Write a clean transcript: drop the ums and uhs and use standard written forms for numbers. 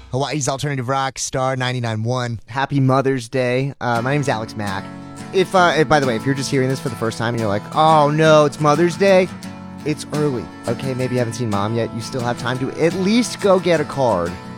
Hawaii's alternative rock star 99.1. Happy Mother's Day. My name's Alex Mack. If by the way, if you're just hearing this for the first time and you're like, oh no, it's Mother's Day, it's early. Okay, maybe you haven't seen Mom yet. You still have time to at least go get a card